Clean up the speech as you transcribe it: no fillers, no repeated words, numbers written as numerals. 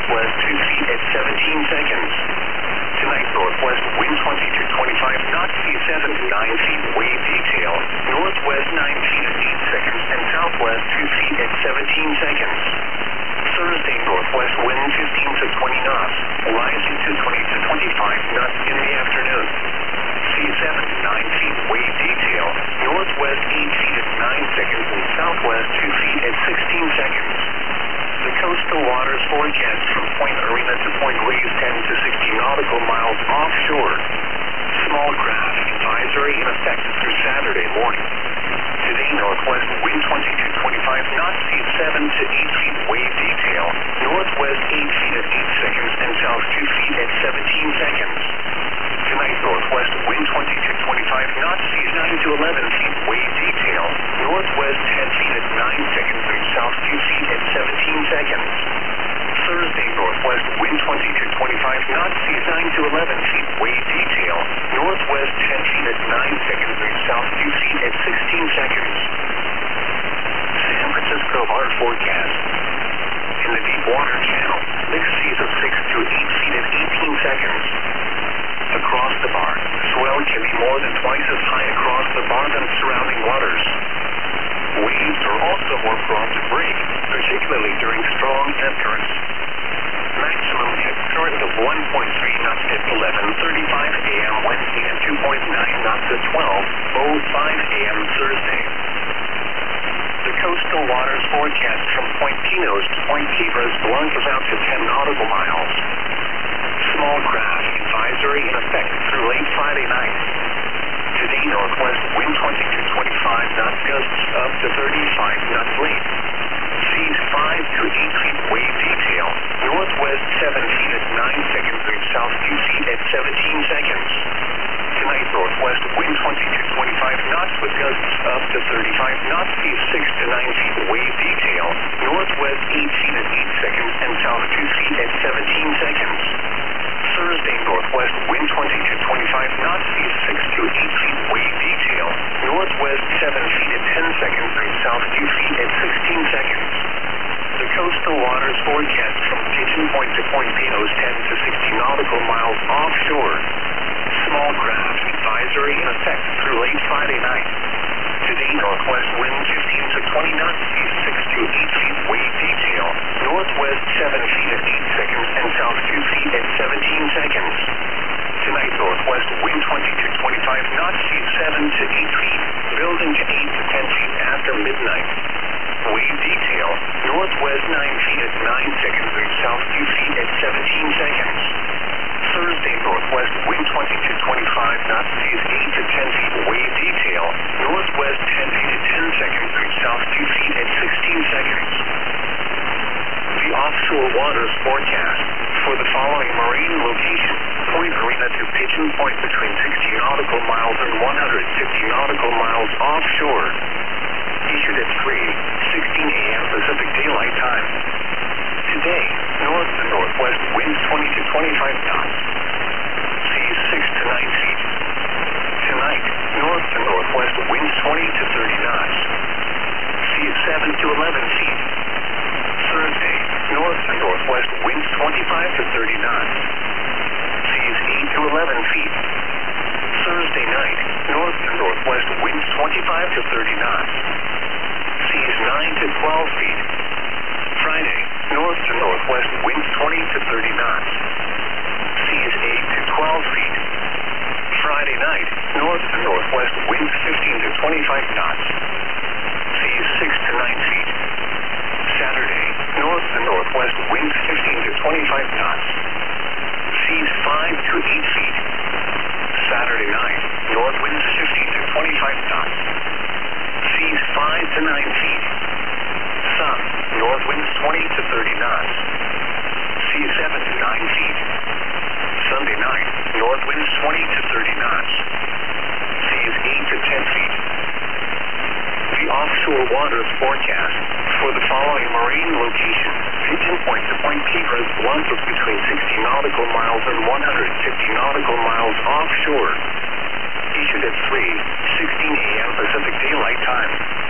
northwest 2 feet at 17 seconds. Tonight, northwest wind 20 to 25 knots, sea 7 to 9 feet, wave detail. Northwest 9 feet at 8 seconds, and southwest 2 feet at 17 seconds. Thursday, northwest wind 15 to 20 knots, rising to 20 to 25 knots in the afternoon. Sea 7 to 9 feet, wave detail. Northwest 8 feet at 9 seconds, and southwest 2 feet at 16 seconds. The coastal waters forecast from Point Arena to Point Reyes 10 to 60 nautical miles offshore. Small craft advisory in effect through Saturday morning. Today, northwest wind 20 to 25 knots, sea 7 to 8 feet, wave detail. Northwest 8 feet at 8 seconds, and south 2 feet at 17 seconds. Tonight, northwest wind 20 to 25 knots, seas 9 to 11 feet, wave detail. Northwest 10 feet at 9 seconds, and south 2 feet at 17 seconds. Thursday, northwest wind 20 to 25 knots, seas 9 to 11 feet, wave detail. Northwest 10 feet at 9 seconds, and south 2 feet at 16 seconds. San Francisco water forecast. In the deep water channel, mixed seas of 6 to 8 feet at 18 seconds. Across the bar, swell can be more than twice as high across the bar than surrounding waters. Waves are also more prone to break, particularly during strong ebb currents. Maximum ebb current of 1.3 knots at 11:35 a.m. Wednesday and 2.9 knots at 12:05 a.m. Thursday. The coastal waters forecast from Point Pinos to Point Cabras blunters out to 10 nautical miles. Small craft advisory in effect through late Friday night. Today, northwest wind 20 to 25 knots, gusts up to 35 knots late. Seas 5 to 8 feet, wave detail. Northwest 7 feet at 9 seconds, and south 2 feet at 17 seconds. Tonight, northwest wind 20 to 25 knots with gusts up to 35 knots, seas 6 to 9 feet, wave detail. Northwest 8 feet at 8 seconds, and south 2 feet at 17 seconds. Thursday, northwest wind 20 to 25 knots, seas 6 to 8 feet, wave detail. Northwest 7 feet at 10 seconds, and south 2 feet at 16 seconds. The coastal waters forecast from Pigeon Point to Point Pinos 10 to 60 nautical miles offshore. Small craft advisory in effect through late Friday night. Today, northwest wind 15 to 20 knots, seas 6 to 8 feet, wave detail. Northwest 7 feet at 8 seconds, and south 2 feet at 17 seconds. Tonight, northwest wind 20 to 25 knots, seas 7 to 8 feet, building to 8 to 10 feet after midnight. Wave detail. Northwest 9 feet at 9 seconds, and south 2 feet at 17 seconds. Thursday, northwest wind 20 to 25 knots, seas 8 to 10 feet, wave detail. Northwest 10 feet at 10 seconds, and south 2 feet at 16 seconds. The offshore waters forecast for the following marine location: Point Arena to Pigeon Point between 60 nautical miles and 150 nautical miles offshore. Issued at 3:16 a.m. Pacific Daylight Time. Today, north to northwest winds 20 to 25 knots. Seas 6 to 9 feet. Tonight, north to northwest winds 20 to 30 knots. Seas 7 to 11 feet. Thursday, north to northwest winds 25 to 30 knots. Seas 8 to 11 feet. Thursday night, north to northwest winds 25 to 30 knots. Seas 9 to 12 feet. Friday, north to northwest winds 20 to 30 knots. Seas 8 to 12 feet. Friday night, north to northwest winds 15 to 25 knots. Seas 6 to 9 feet. Saturday, north to northwest winds 15 to 25 knots. Seas 5 to 8 feet. Saturday night, north winds 15 to 25 knots. Seas 5 to 9 feet. Sun, north winds 20 to 30 knots. Seas 7 to 9 feet. Sunday night, north winds 20 to 30 knots. Seas 8 to 10 feet. The offshore waters forecast for the following marine location: Pigeon Point to Point Cabras, blunters between 60 nautical miles and 150 nautical miles offshore. Issued at 3:16 a.m. Pacific Daylight Time.